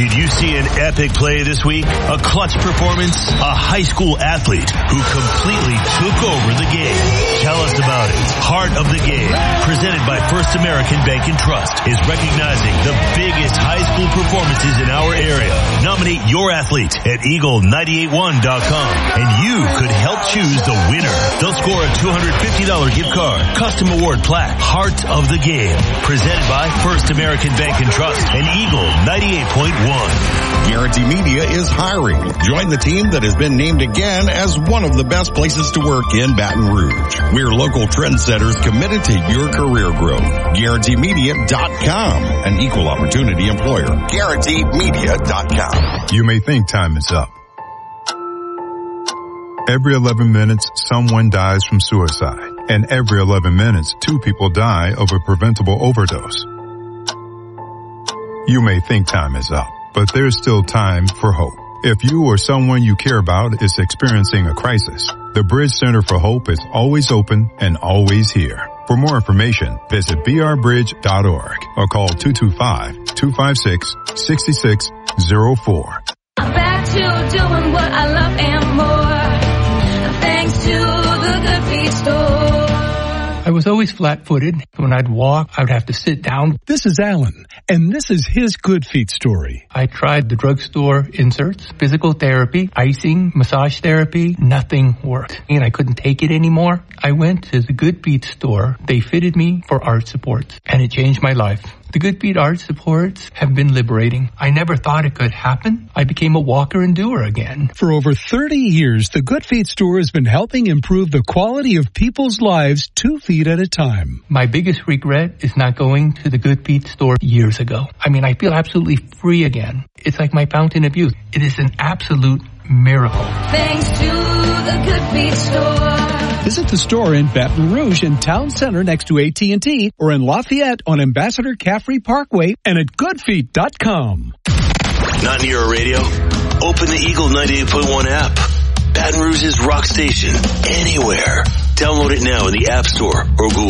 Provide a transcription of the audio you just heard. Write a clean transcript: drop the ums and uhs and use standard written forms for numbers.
Did you see an epic play this week? A clutch performance? A high school athlete who completely took over the game. Tell us about it. Heart of the Game, presented by First American Bank and Trust, is recognizing the biggest high school performances in our area. Nominate your athlete at Eagle981.com and you could help choose the winner. They'll score a $250 gift card, custom award plaque. Heart of the Game, presented by First American Bank and Trust and Eagle 98.1. Guarantee Media is hiring. Join the team that has been named again as one of the best places to work in Baton Rouge. We're local trendsetters committed to your career growth. GuaranteeMedia.com, an equal opportunity employer. GuaranteeMedia.com. You may think time is up. Every 11 minutes, someone dies from suicide. And every 11 minutes, 2 people die of a preventable overdose. You may think time is up, but there's still time for hope. If you or someone you care about is experiencing a crisis, the Bridge Center for Hope is always open and always here. For more information, visit brbridge.org or call 225-256-6604. I'm back to doing what I love and more, thanks to the Good Feet store. I was always flat-footed. When I'd walk, I would have to sit down. This is Alan, and this is his Good Feet story. I tried the drugstore inserts, physical therapy, icing, massage therapy. Nothing worked, and I couldn't take it anymore. I went to the Good Feet store. They fitted me for arch supports, and it changed my life. The Good Feet arch supports have been liberating. I never thought it could happen. I became a walker and doer again. For over 30 years, the Good Feet store has been helping improve the quality of people's lives 2 feet at a time. My biggest regret is not going to the Good Feet store years ago. I mean, I feel absolutely free again. It's like my fountain of youth. It is an absolute miracle. Thanks to the Good Feet store. Visit the store in Baton Rouge in Town Center next to AT&T or in Lafayette on Ambassador Caffrey Parkway and at goodfeet.com. Not near a radio? Open the Eagle 98.1 app. Baton Rouge's rock station. Anywhere. Download it now in the App Store or Google